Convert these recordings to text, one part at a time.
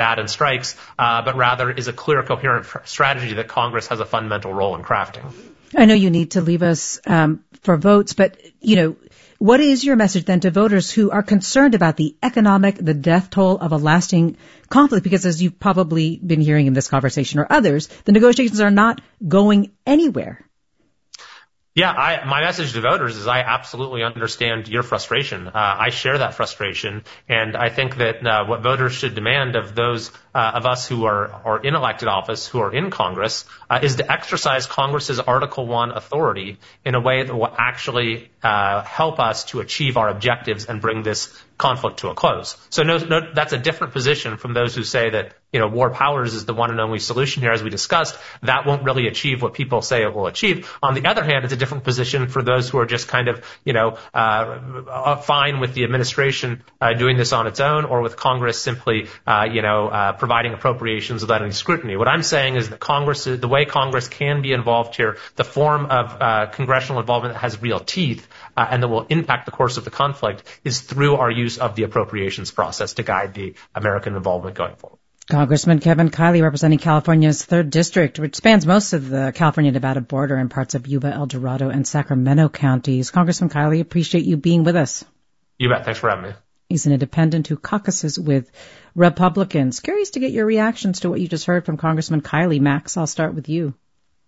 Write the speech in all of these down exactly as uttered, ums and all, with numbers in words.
bad and strikes, uh, but rather is a clear, coherent strategy that Congress has a fundamental role in crafting. I know you need to leave us um, for votes, but, you know, what is your message then to voters who are concerned about the economic, the death toll of a lasting conflict? Because as you've probably been hearing in this conversation or others, the negotiations are not going anywhere. Yeah, I, my message to voters is I absolutely understand your frustration. Uh, I share that frustration, and I think that uh, what voters should demand of those uh, of us who are, are in elected office, who are in Congress, uh, is to exercise Congress's Article One authority in a way that will actually uh, help us to achieve our objectives and bring this conflict to a close. So no, no, that's a different position from those who say that, you know, war powers is the one and only solution here, as we discussed. That won't really achieve what people say it will achieve. On the other hand, it's a different position for those who are just kind of, you know, uh, fine with the administration uh, doing this on its own, or with Congress simply, uh, you know, uh, providing appropriations without any scrutiny. What I'm saying is that Congress, the way Congress can be involved here, the form of uh, congressional involvement that has real teeth uh, and that will impact the course of the conflict, is through our use of the appropriations process to guide the American involvement going forward. Congressman Kevin Kiley, representing California's third District, which spans most of the California-Nevada border and parts of Yuba, El Dorado, and Sacramento counties. Congressman Kiley, appreciate you being with us. You bet. Thanks for having me. He's an independent who caucuses with Republicans. Curious to get your reactions to what you just heard from Congressman Kiley. Max, I'll start with you.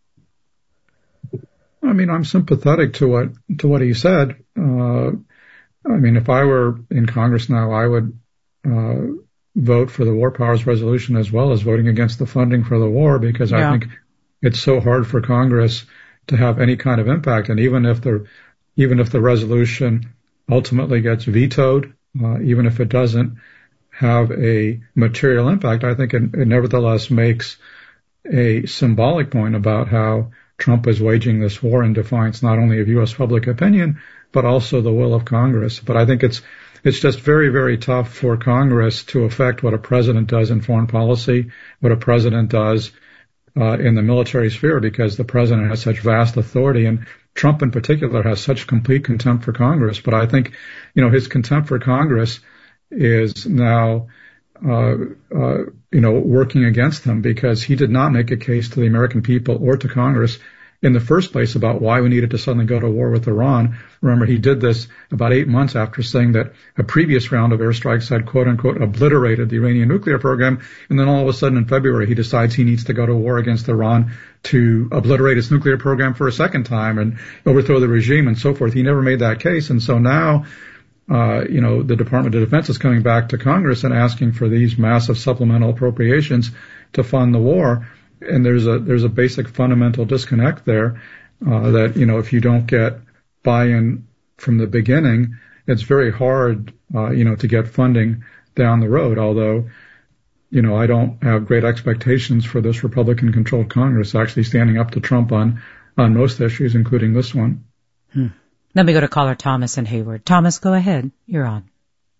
I mean, I'm sympathetic to what to what he said. Uh, I mean, if I were in Congress now, I would uh, vote for the War Powers Resolution as well as voting against the funding for the war, because yeah. I think it's so hard for Congress to have any kind of impact. And even if the even if the resolution ultimately gets vetoed, uh, even if it doesn't have a material impact, I think it, it nevertheless makes a symbolic point about how Trump is waging this war in defiance not only of U S public opinion, but also the will of Congress. But I think it's it's just very, very tough for Congress to affect what a president does in foreign policy, what a president does uh, in the military sphere, because the president has such vast authority, and Trump in particular has such complete contempt for Congress. But I think, you know, his contempt for Congress is now, uh, uh, you know, working against him, because he did not make a case to the American people or to Congress in the first place about why we needed to suddenly go to war with Iran. Remember, he did this about eight months after saying that a previous round of airstrikes had, quote unquote, obliterated the Iranian nuclear program. And then all of a sudden in February, he decides he needs to go to war against Iran to obliterate its nuclear program for a second time and overthrow the regime and so forth. He never made that case. And so now, uh, you know, the Department of Defense is coming back to Congress and asking for these massive supplemental appropriations to fund the war. And there's a there's a basic fundamental disconnect there uh, that, you know, if you don't get buy-in from the beginning, it's very hard, uh, you know, to get funding down the road. Although, you know, I don't have great expectations for this Republican-controlled Congress actually standing up to Trump on on most issues, including this one. Hmm. Let me go to caller Thomas in Hayward. Thomas, go ahead. You're on.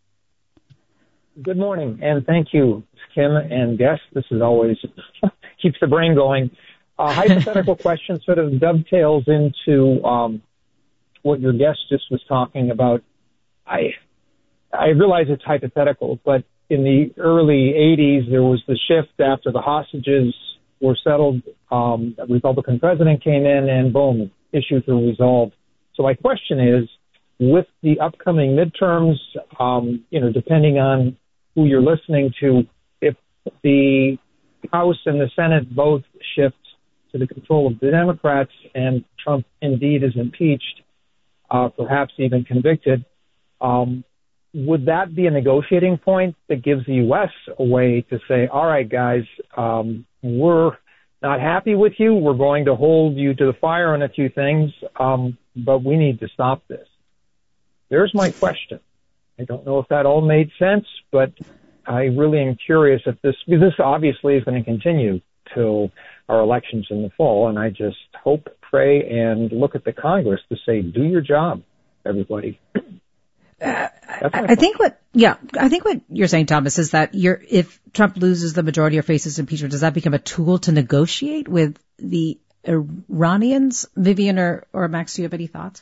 Good morning, and thank you, Kim and guests. This is always keeps the brain going. A hypothetical question sort of dovetails into um, what your guest just was talking about. I I realize it's hypothetical, but in the early eighties, there was the shift after the hostages were settled. Um, a Republican president came in, and boom, issues were resolved. So my question is, with the upcoming midterms, um, you know, depending on who you're listening to, if the House and the Senate both shift to the control of the Democrats and Trump indeed is impeached, uh, perhaps even convicted, um, would that be a negotiating point that gives the U S a way to say, all right, guys, um, we're not happy with you. We're going to hold you to the fire on a few things, um, but we need to stop this. There's my question. I don't know if that all made sense, but I really am curious if this, because this obviously is going to continue till our elections in the fall, and I just hope, pray, and look at the Congress to say, do your job, everybody. Uh, I think what, yeah, I think what you're saying, Thomas, is that you're, if Trump loses the majority or faces impeachment, does that become a tool to negotiate with the Iranians? Vivian or, or Max, do you have any thoughts?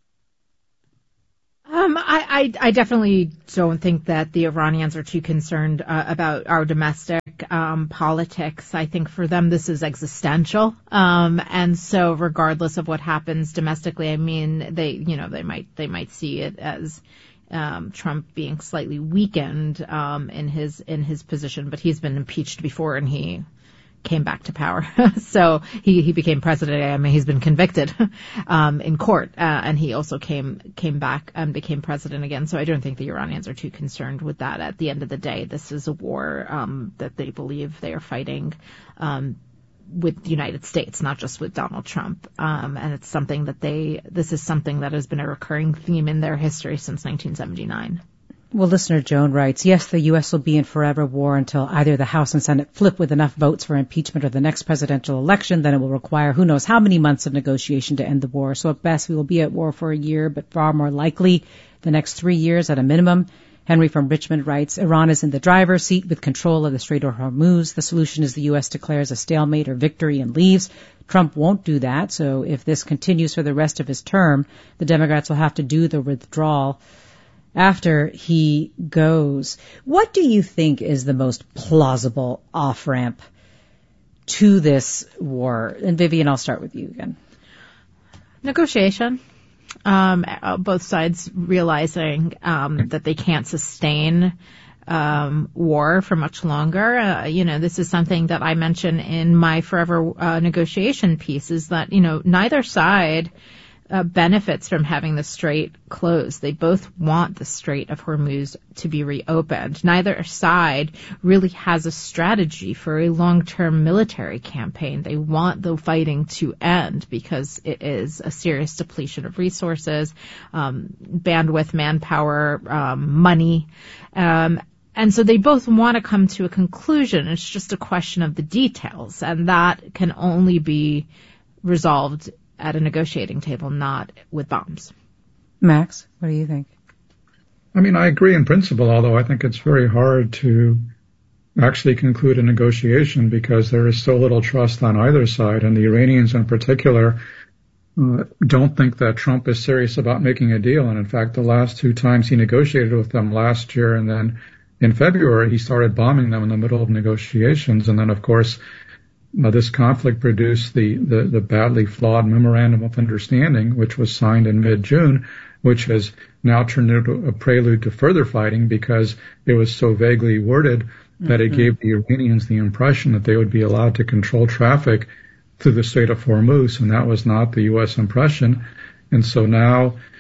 Um, I, I, I definitely don't think that the Iranians are too concerned uh, about our domestic domestic um, politics. I think for them this is existential, um, and so regardless of what happens domestically, I mean, they, you know, they might they might see it as um, Trump being slightly weakened um, in his in his position, but he's been impeached before and he came back to power. So he, he became president. I mean, he's been convicted um, in court, uh, and he also came came back and became president again. So I don't think the Iranians are too concerned with that. At the end of the day, this is a war um, that they believe they are fighting um, with the United States, not just with Donald Trump. Um, and it's something that they, this is something that has been a recurring theme in their history since nineteen seventy-nine. Well, listener Joan writes, yes, the U S will be in forever war until either the House and Senate flip with enough votes for impeachment or the next presidential election. Then it will require who knows how many months of negotiation to end the war. So at best, we will be at war for a year, but far more likely the next three years at a minimum. Henry from Richmond writes, Iran is in the driver's seat with control of the Strait of Hormuz. The solution is the U S declares a stalemate or victory and leaves. Trump won't do that. So if this continues for the rest of his term, the Democrats will have to do the withdrawal after he goes. What do you think is the most plausible off-ramp to this war? And Vivian, I'll start with you again. Negotiation. Um, both sides realizing um, that they can't sustain um, war for much longer. Uh, you know, this is something that I mention in my Forever uh, negotiation piece, is that, you know, neither side Uh, benefits from having the strait closed. They both want the Strait of Hormuz to be reopened. Neither side really has a strategy for a long-term military campaign. They want the fighting to end because it is a serious depletion of resources, um, bandwidth, manpower, um, money. Um, and so they both want to come to a conclusion. It's just a question of the details, and that can only be resolved at a negotiating table, not with bombs. Max, what do you think? I mean, I agree in principle, although I think it's very hard to actually conclude a negotiation because there is so little trust on either side, and the Iranians in particular uh, don't think that Trump is serious about making a deal. And in fact, the last two times he negotiated with them, last year and then in February, he started bombing them in the middle of negotiations. And then, of course, Uh, this conflict produced the, the, the badly flawed Memorandum of Understanding, which was signed in mid-June, which has now turned into a prelude to further fighting because it was so vaguely worded that mm-hmm. it gave the Iranians the impression that they would be allowed to control traffic through the Strait of Hormuz, and that was not the U S impression. And so now,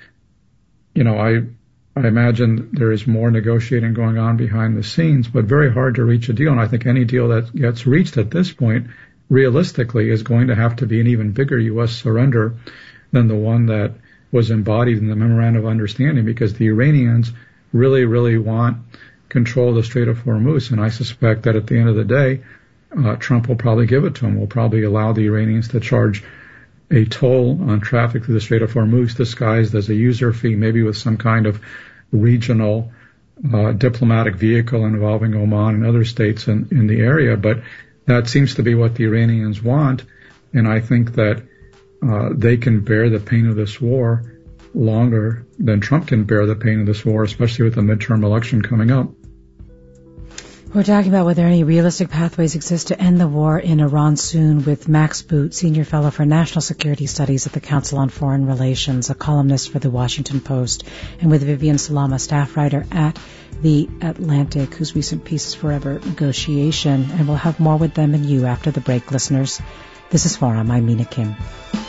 you know, I I imagine there is more negotiating going on behind the scenes, but very hard to reach a deal. And I think any deal that gets reached at this point, realistically, is going to have to be an even bigger U S surrender than the one that was embodied in the Memorandum of Understanding, because the Iranians really, really want control of the Strait of Hormuz. And I suspect that at the end of the day, uh, Trump will probably give it to him, will probably allow the Iranians to charge a toll on traffic through the Strait of Hormuz disguised as a user fee, maybe with some kind of regional uh, diplomatic vehicle involving Oman and other states in, in the area. But that seems to be what the Iranians want, and I think that uh, they can bear the pain of this war longer than Trump can bear the pain of this war, especially with the midterm election coming up. We're talking about whether any realistic pathways exist to end the war in Iran soon with Max Boot, Senior Fellow for National Security Studies at the Council on Foreign Relations, a columnist for the Washington Post, and with Vivian Salama, staff writer at The Atlantic, whose recent piece is Forever Negotiation. And we'll have more with them and you after the break, listeners. This is Forum. I'm Mina Kim.